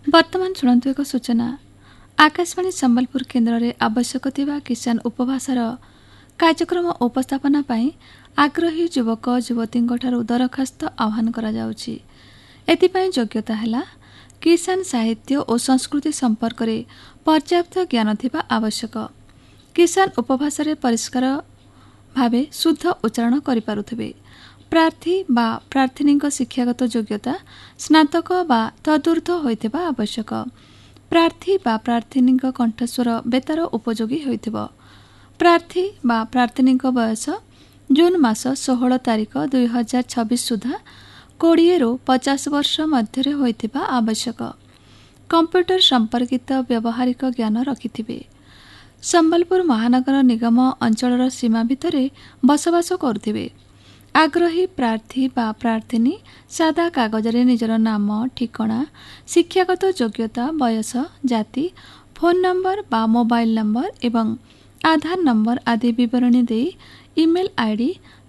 ବର୍ତ୍ତମାନ ଶୁଣନ୍ତୁ ଏକ ସୂଚନା। ଆକାଶବାଣୀ ସମ୍ବଲପୁର କେନ୍ଦ୍ରରେ ଆବଶ୍ୟକ ଥିବା କିଷାନ ଉପଭାଷାର କାର୍ଯ୍ୟକ୍ରମ ଉପସ୍ଥାପନା ପାଇଁ ଆଗ୍ରହୀ ଯୁବକ ଯୁବତୀଙ୍କଠାରୁ ଦରଖାସ୍ତ ଆହ୍ୱାନ କରାଯାଉଛି। ଏଥିପାଇଁ ଯୋଗ୍ୟତା ହେଲା କିଷାନ ସାହିତ୍ୟ ଓ ସଂସ୍କୃତି ସମ୍ପର୍କରେ ପର୍ଯ୍ୟାପ୍ତ ଜ୍ଞାନ ଥିବା ଆବଶ୍ୟକ। କିଷାନ ଉପଭାଷାରେ ପରିଷ୍କାର ଭାବେ ଶୁଦ୍ଧ ଉଚ୍ଚାରଣ କରିପାରୁଥିବେ। ପ୍ରାର୍ଥୀ ବା ପ୍ରାର୍ଥିନୀଙ୍କ ଶିକ୍ଷାଗତ ଯୋଗ୍ୟତା ସ୍ନାତକ ବା ତଦୁର୍ଦ୍ଧ୍ୱ ହୋଇଥିବା ଆବଶ୍ୟକ। ପ୍ରାର୍ଥୀ ବା ପ୍ରାର୍ଥିନୀଙ୍କ କଣ୍ଠସ୍ୱର ବେତାର ଉପଯୋଗୀ ହୋଇଥିବ। ପ୍ରାର୍ଥୀ ବା ପ୍ରାର୍ଥିନୀଙ୍କ ବୟସ ଜୁନ୍ ମାସ 16 ତାରିଖ 2026 ସୁଦ୍ଧା 20ରୁ 50 ବର୍ଷ ମଧ୍ୟରେ ହୋଇଥିବା ଆବଶ୍ୟକ। କମ୍ପ୍ୟୁଟର ସମ୍ପର୍କିତ ବ୍ୟବହାରିକ ଜ୍ଞାନ ରଖିଥିବେ। ସମ୍ବଲପୁର ମହାନଗର ନିଗମ ଅଞ୍ଚଳର ସୀମା ଭିତରେ ବସବାସ କରୁଥିବେ। ଆଗ୍ରହୀ ପ୍ରାର୍ଥୀ ବା ପ୍ରାର୍ଥିନୀ ସାଦା କାଗଜରେ ନିଜର ନାମ, ଠିକଣା, ଶିକ୍ଷାଗତ ଯୋଗ୍ୟତା, ବୟସ, ଜାତି, ଫୋନ୍ ନମ୍ବର ବା ମୋବାଇଲ ନମ୍ବର ଏବଂ ଆଧାର ନମ୍ବର ଆଦି ବିବରଣୀ ଦେଇ ଇମେଲ୍ ଆଇଡି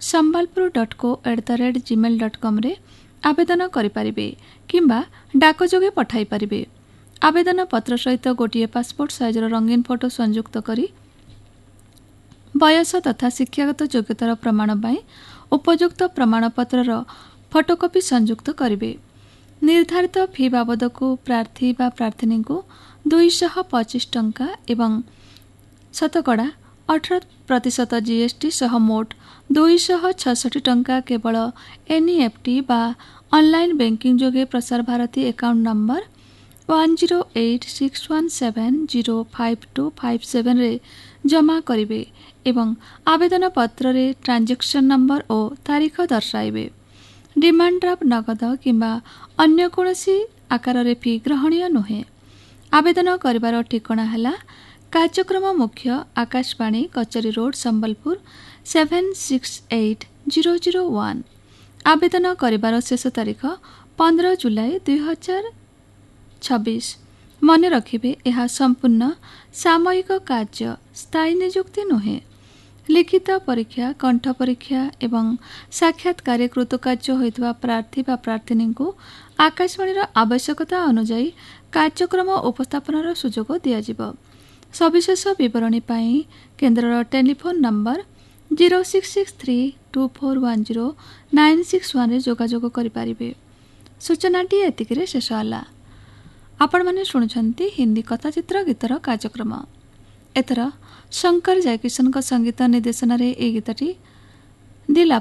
sambalpur.co@gmail.comରେ ଆବେଦନ କରିପାରିବେ କିମ୍ବା ଡାକ ଯୋଗେ ପଠାଇ ପାରିବେ। ଆବେଦନ ପତ୍ର ସହିତ ଗୋଟିଏ ପାସପୋର୍ଟ ସାଇଜର ରଙ୍ଗୀନ ଫଟୋ ସଂଯୁକ୍ତ କରି ବୟସ ତଥା ଶିକ୍ଷାଗତ ଯୋଗ୍ୟତାର ପ୍ରମାଣ ପାଇଁ ଉପଯୁକ୍ତ ପ୍ରମାଣପତ୍ରର ଫଟୋକପି ସଂଯୁକ୍ତ କରିବେ। ନିର୍ଦ୍ଧାରିତ ଫି ବାବଦକୁ ପ୍ରାର୍ଥୀ ବା ପ୍ରାର୍ଥିନୀଙ୍କୁ 225 ଟଙ୍କା ଏବଂ 18% GST ସହ ମୋଟ 266 ଟଙ୍କା କେବଳ NEFT ବା ଅନଲାଇନ୍ ବ୍ୟାଙ୍କିଂ ଯୋଗେ ପ୍ରସାର ଭାରତୀ ଆକାଉଣ୍ଟ ନମ୍ବର 108617052257ରେ ଜମା କରିବେ ଏବଂ ଆବେଦନ ପତ୍ରରେ ଟ୍ରାଞ୍ଜାକ୍ସନ ନମ୍ବର ଓ ତାରିଖ ଦର୍ଶାଇବେ। ଡିମାଣ୍ଡ ଡ୍ରାଫ୍ଟ ନଗଦ କିମ୍ବା ଅନ୍ୟ କୌଣସି ଆକାରରେ ଫି ଗ୍ରହଣୀୟ ନୁହେଁ। ଆବେଦନ କରିବାର ଠିକଣା ହେଲା କାର୍ଯ୍ୟକ୍ରମ ମୁଖ୍ୟ, ଆକାଶବାଣୀ, କଚେରୀ ରୋଡ, ସମ୍ବଲପୁର 768001। ଆବେଦନ କରିବାର ଶେଷ ତାରିଖ 15 ଜୁଲାଇ 2026। ମନେ ରଖିବେ, ଏହା ସମ୍ପୂର୍ଣ୍ଣ ସାମୟିକ କାର୍ଯ୍ୟ, ସ୍ଥାୟୀ ନିଯୁକ୍ତି ନୁହେଁ। ଲିଖିତ ପରୀକ୍ଷା, କଣ୍ଠ ପରୀକ୍ଷା ଏବଂ ସାକ୍ଷାତକାରୀ କୃତକାର୍ଯ୍ୟ ହୋଇଥିବା ପ୍ରାର୍ଥୀ ବା ପ୍ରାର୍ଥିନୀଙ୍କୁ ଆକାଶବାଣୀର ଆବଶ୍ୟକତା ଅନୁଯାୟୀ କାର୍ଯ୍ୟକ୍ରମ ଉପସ୍ଥାପନାର ସୁଯୋଗ ଦିଆଯିବ। ସବିଶେଷ ବିବରଣୀ ପାଇଁ କେନ୍ଦ୍ରର ଟେଲିଫୋନ୍ ନମ୍ବର 066324109661ରେ ଯୋଗାଯୋଗ କରିପାରିବେ। ସୂଚନାଟି ଏତିକିରେ ଶେଷ ହେଲା। ଆପଣମାନେ ଶୁଣୁଛନ୍ତି ହିନ୍ଦୀ କଥାଚିତ୍ର ଗୀତର କାର୍ଯ୍ୟକ୍ରମ। ଏଥର ଶଙ୍କର ଜୟକିଶନଙ୍କ ସଙ୍ଗୀତ ନିର୍ଦ୍ଦେଶନାରେ ଏହି ଗୀତଟି ଦିଲ୍